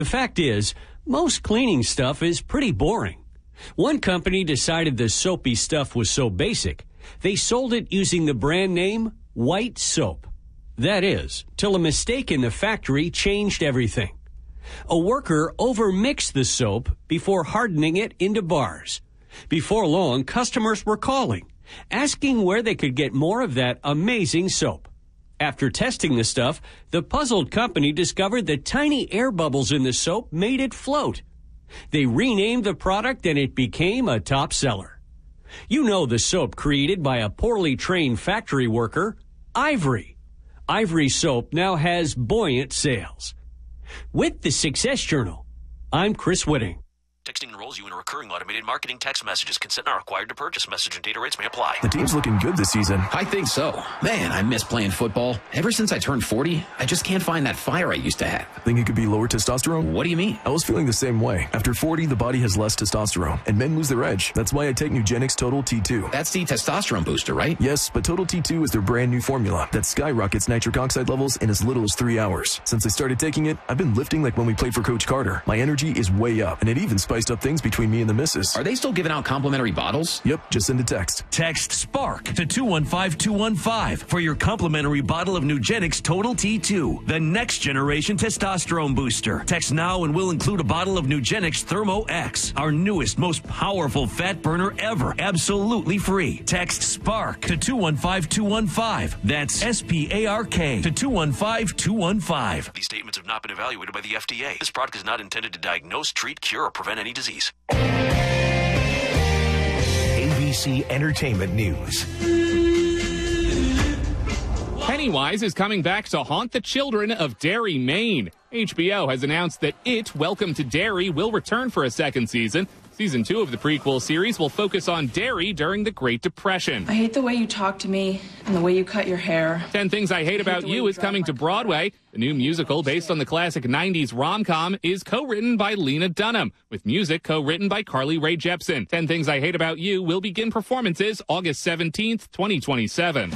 The fact is, most cleaning stuff is pretty boring. One company decided the soapy stuff was so basic, they sold it using the brand name White Soap. That is, till a mistake in the factory changed everything. A worker overmixed the soap before hardening it into bars. Before long, customers were calling, asking where they could get more of that amazing soap. After testing the stuff, the puzzled company discovered that tiny air bubbles in the soap made it float. They renamed the product and it became a top seller. You know the soap created by a poorly trained factory worker, Ivory. Ivory soap now has buoyant sales. With the Success Journal, I'm Chris Whitting. Texting enrolls you in a recurring automated marketing text messages. Consent not required to purchase. Message and data rates may apply. The team's looking good this season. I think so. Man, I miss playing football. Ever since I turned 40, I just can't find that fire I used to have. Think it could be lower testosterone? What do you mean? I was feeling the same way. After 40, the body has less testosterone, and men lose their edge. That's why I take Nugenix Total T2. That's the testosterone booster, right? Yes, but Total T2 is their brand new formula that skyrockets nitric oxide levels in as little as 3 hours. Since I started taking it, I've been lifting like when we played for Coach Carter. My energy is way up, and it even spiced up things between me and the missus. Are they still giving out complimentary bottles? Yep, just send a text. Text SPARK to 215-215 for your complimentary bottle of Nugenix Total T2, the next generation testosterone booster. Text now and we'll include a bottle of Nugenix Thermo X, our newest, most powerful fat burner ever, absolutely free. Text SPARK to 215-215. That's SPARK to 215-215. These statements have not been evaluated by the FDA. This product is not intended to diagnose, treat, cure, or prevent any disease. ABC Entertainment News. Pennywise is coming back to haunt the children of Derry, Maine. HBO has announced that It, Welcome to Derry will return for a second season. Season 2 of the prequel series will focus on Derry during the Great Depression. I hate the way you talk to me and the way you cut your hair. 10 Things I Hate About You is coming to Broadway. The new musical, based on the classic 90s rom-com, is co-written by Lena Dunham, with music co-written by Carly Rae Jepsen. 10 Things I Hate About You will begin performances August 17th, 2027.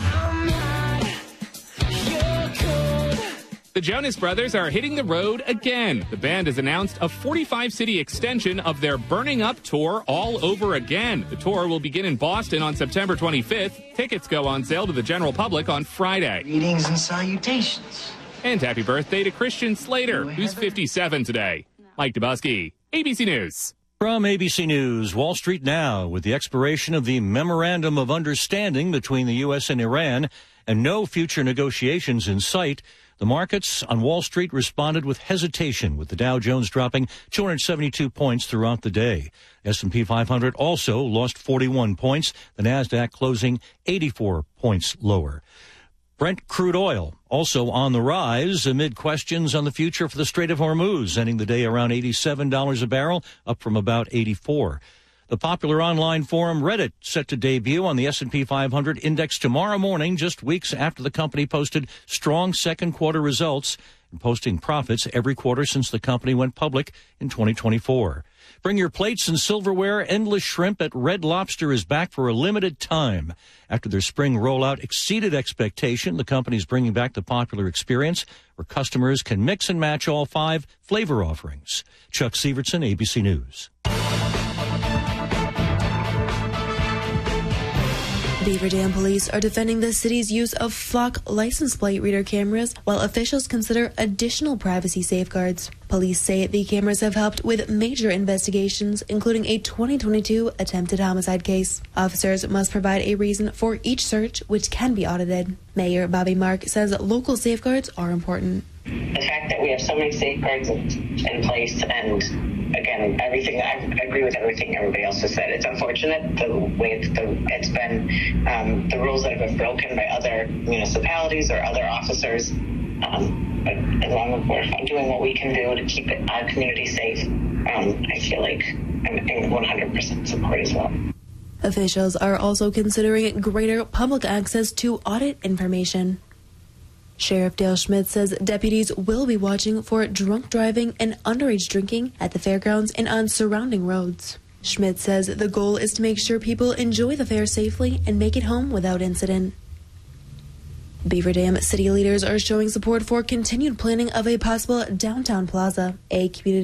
The Jonas Brothers are hitting the road again. The band has announced a 45-city extension of their Burning Up tour all over again. The tour will begin in Boston on September 25th. Tickets go on sale to the general public on Friday. Greetings and salutations. And happy birthday to Christian Slater, who's 57 today. Mike Dubusky, ABC News. From ABC News, Wall Street now, with the expiration of the Memorandum of Understanding between the U.S. and Iran and no future negotiations in sight, the markets on Wall Street responded with hesitation, with the Dow Jones dropping 272 points throughout the day. S&P 500 also lost 41 points, the Nasdaq closing 84 points lower. Brent crude oil also on the rise amid questions on the future for the Strait of Hormuz, ending the day around $87 a barrel, up from about $84. The popular online forum Reddit set to debut on the S&P 500 index tomorrow morning, just weeks after the company posted strong second quarter results and posting profits every quarter since the company went public in 2024. Bring your plates and silverware. Endless Shrimp at Red Lobster is back for a limited time. After their spring rollout exceeded expectation, the company is bringing back the popular experience where customers can mix and match all 5 flavor offerings. Chuck Sievertson, ABC News. Beaver Dam police are defending the city's use of flock license plate reader cameras while officials consider additional privacy safeguards. Police say the cameras have helped with major investigations, including a 2022 attempted homicide case. Officers must provide a reason for each search, which can be audited. Mayor Bobby Mark says local safeguards are important. The fact that we have so many safeguards in place, and again, everything, I agree with everything everybody else has said. It's unfortunate the way it's been, the rules that have been broken by other municipalities or other officers. But as long as we're doing what we can do to keep our community safe, I feel like I'm in 100% support as well. Officials are also considering greater public access to audit information. Sheriff Dale Schmidt says deputies will be watching for drunk driving and underage drinking at the fairgrounds and on surrounding roads. Schmidt says the goal is to make sure people enjoy the fair safely and make it home without incident. Beaver Dam city leaders are showing support for continued planning of a possible downtown plaza. A community